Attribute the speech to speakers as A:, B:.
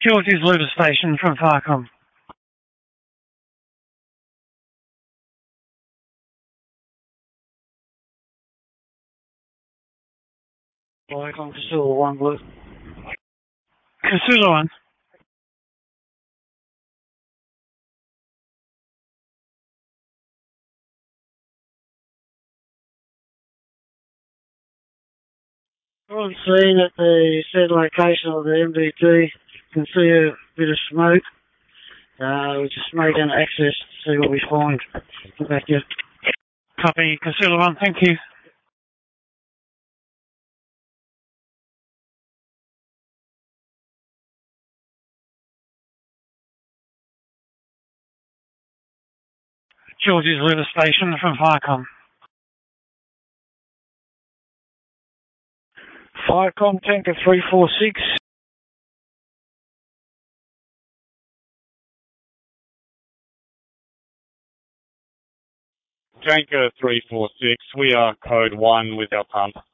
A: George's Luda Station from Farcom. Farcom, Casula 1, Blue. Casula 1. On scene at the said location of the MDT, you can see a bit of smoke. We're just making access to see what we find. Get back here. Copy, Casula 1, thank you. George's Luda Station from Farcom. Farcom, Tanker 346.
B: Tanker 346, we are code 1 with our pump.